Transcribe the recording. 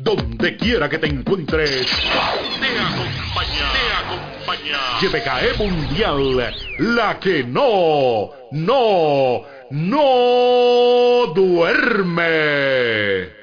Donde quiera que te encuentres, te acompaña. YPKE Mundial, la que no duerme.